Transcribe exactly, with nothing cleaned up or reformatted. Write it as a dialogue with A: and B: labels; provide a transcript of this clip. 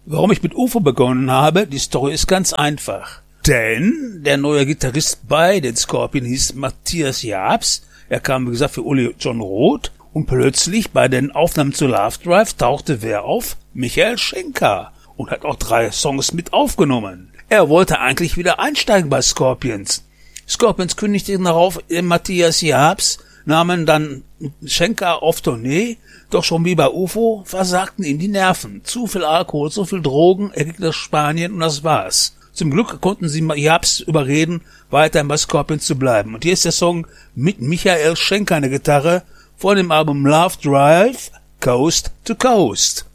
A: Warum ich mit U F O begonnen habe, die Story ist ganz einfach. Denn der neue Gitarrist bei den Scorpions hieß Matthias Jabs. Er kam, wie gesagt, für Uli John Roth. Und plötzlich bei den Aufnahmen zu Love Drive tauchte wer auf? Michael Schenker. Und hat auch drei Songs mit aufgenommen. Er wollte eigentlich wieder einsteigen bei Scorpions. Scorpions kündigten darauf Matthias Jabs, nahmen dann Schenker auf Tournee, doch schon wie bei U F O versagten ihm die Nerven. Zu viel Alkohol, zu viel Drogen, er ging nach Spanien und das war's. Zum Glück konnten sie Jabs überreden, weiterhin bei Scorpions zu bleiben. Und hier ist der Song mit Michael Schenker an der Gitarre von dem Album Love Drive, Coast to Coast.